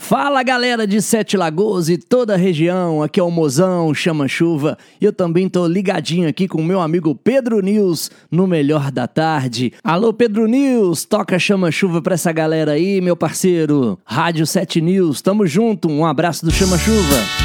Fala galera de Sete Lagoas e toda a região, aqui é o Mozão Chama Chuva e eu também tô ligadinho aqui com o meu amigo Pedro News no Melhor da Tarde. Alô Pedro News, toca Chama Chuva pra essa galera aí, meu parceiro. Rádio 7 News, tamo junto, um abraço do Chama Chuva.